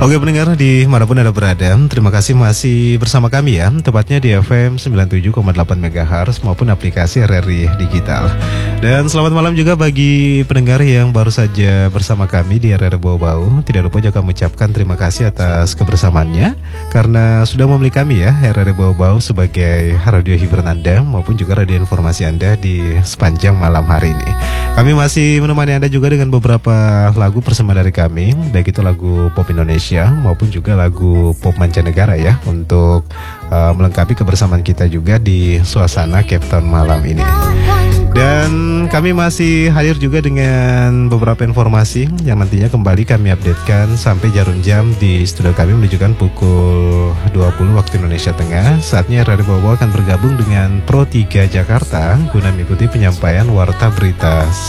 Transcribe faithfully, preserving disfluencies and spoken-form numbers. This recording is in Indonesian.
Oke pendengar dimanapun Anda berada, terima kasih masih bersama kami ya, tepatnya di F M sembilan puluh tujuh koma delapan MHz maupun aplikasi R R I Digital. Dan selamat malam juga bagi pendengar yang baru saja bersama kami di R R I Bau-Bau. Tidak lupa juga mengucapkan terima kasih atas kebersamaannya, karena sudah memilih kami ya, R R I Bau-Bau sebagai radio hiburan Anda maupun juga radio informasi Anda di sepanjang malam hari ini. Kami masih menemani Anda juga dengan beberapa lagu persembahan dari kami, baik itu lagu pop Indonesia maupun juga lagu pop mancanegara ya, untuk uh, melengkapi kebersamaan kita juga di suasana Cape Town malam ini. Dan kami masih hadir juga dengan beberapa informasi yang nantinya kembali kami updatekan sampai jarum jam di studio kami menunjukkan pukul dua puluh waktu Indonesia Tengah. Saatnya R R I Bau-Bau akan bergabung dengan Pro tiga Jakarta guna mengikuti penyampaian warta berita